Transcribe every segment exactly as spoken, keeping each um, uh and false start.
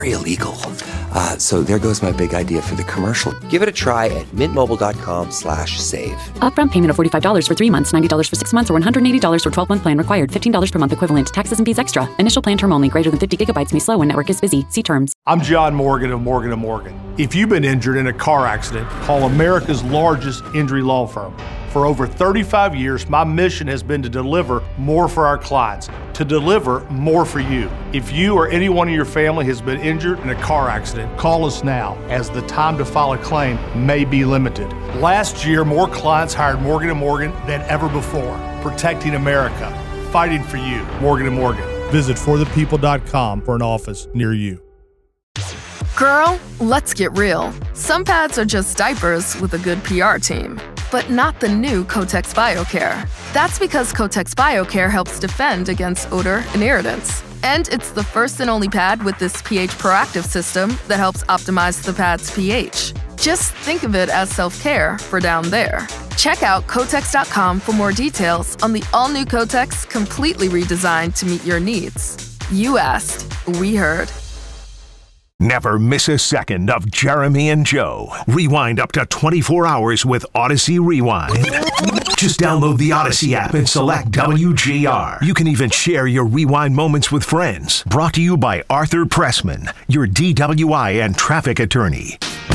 illegal. Uh, so there goes my big idea for the commercial. Give it a try at mintmobile.com slash save. Upfront payment of forty-five dollars for three months, ninety dollars for six months, or one hundred eighty dollars for twelve-month plan required. fifteen dollars per month equivalent. Taxes and fees extra. Initial plan term only. Greater than fifty gigabytes may slow when network is busy. See terms. I'm John Morgan of Morgan and Morgan. If you've been injured in a car accident, call America's largest injury law firm. For over thirty-five years, my mission has been to deliver more for our clients, to deliver more for you. If you or anyone in your family has been injured in a car accident, call us now, as the time to file a claim may be limited. Last year, more clients hired Morgan and Morgan than ever before, protecting America, fighting for you. Morgan and Morgan. Visit for the people dot com for an office near you. Girl, let's get real. Some pads are just diapers with a good P R team, but not the new Kotex BioCare. That's because Kotex BioCare helps defend against odor and irritants. And it's the first and only pad with this pH proactive system that helps optimize the pad's pH. Just think of it as self-care for down there. Check out Kotex dot com for more details on the all-new Kotex, completely redesigned to meet your needs. You asked, we heard. Never miss a second of Jeremy and Joe. Rewind up to twenty-four hours with Odyssey Rewind. Just download the Odyssey app and select W G R. You can even share your rewind moments with friends. Brought to you by Arthur Pressman, your D W I and traffic attorney.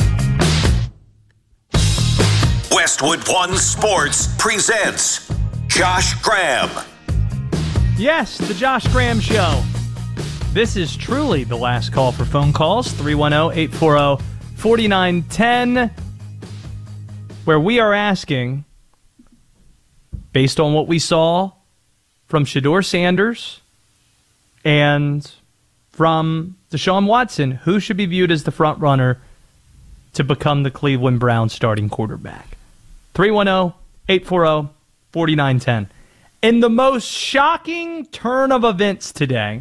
Westwood One Sports presents Josh Graham. Yes, the Josh Graham Show. This is truly the last call for phone calls, three one zero, eight four zero, four nine one zero, where we are asking, based on what we saw from Shedeur Sanders and from Deshaun Watson, who should be viewed as the front runner to become the Cleveland Browns starting quarterback. three one zero, eight four zero, four nine one zero. In the most shocking turn of events today,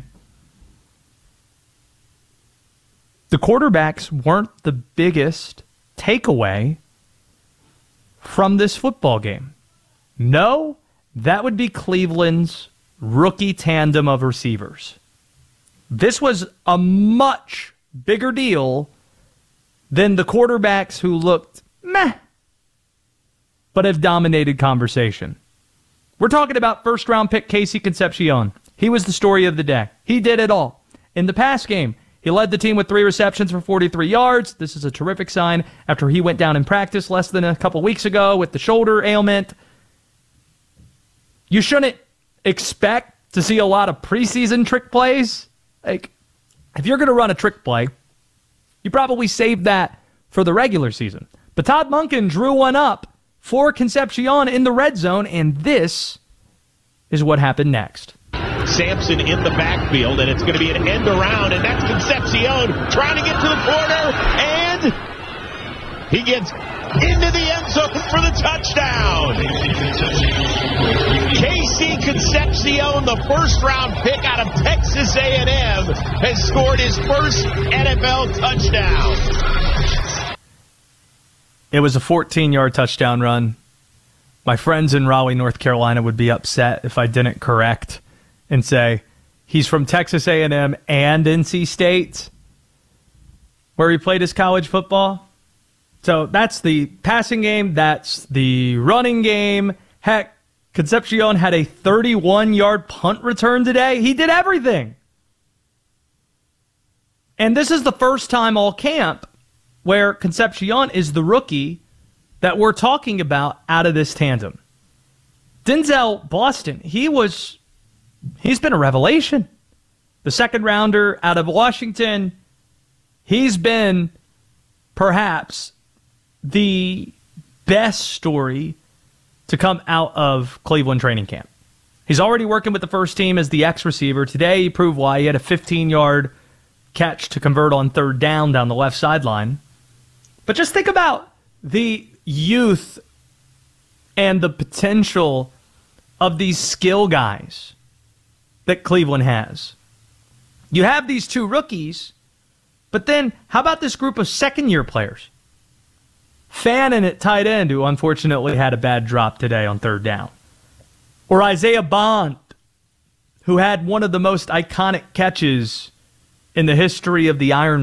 the quarterbacks weren't the biggest takeaway from this football game. No, that would be Cleveland's rookie tandem of receivers. This was a much bigger deal than the quarterbacks who looked meh, but have dominated conversation. We're talking about first-round pick Casey Concepcion. He was the story of the day. He did it all. In the pass game, he led the team with three receptions for forty-three yards. This is a terrific sign after he went down in practice less than a couple weeks ago with the shoulder ailment. You shouldn't expect to see a lot of preseason trick plays. Like, if you're going to run a trick play, you probably saved that for the regular season. But Todd Monken drew one up for Concepcion in the red zone, and this is what happened next. Sampson in the backfield, and it's going to be an end around, and that's Concepcion trying to get to the corner, and he gets into the end zone for the touchdown. Casey Concepcion, the first-round pick out of Texas A and M, has scored his first N F L touchdown. It was a fourteen-yard touchdown run. My friends in Raleigh, North Carolina would be upset if I didn't correct and say he's from Texas A and M and N C State, where he played his college football. So that's the passing game. That's the running game. Heck, Concepcion had a thirty-one-yard punt return today. He did everything. And this is the first time all camp where Concepcion is the rookie that we're talking about out of this tandem. Denzel Boston, he was... He's been a revelation. The second rounder out of Washington, he's been perhaps the best story to come out of Cleveland training camp. He's already working with the first team as the X receiver. Today he proved why. He had a fifteen-yard catch to convert on third down down the left sideline. But just think about the youth and the potential of these skill guys that Cleveland has. You have these two rookies, but then how about this group of second-year players? Fannin at tight end, who unfortunately had a bad drop today on third down. Or Isaiah Bond, who had one of the most iconic catches in the history of the Iron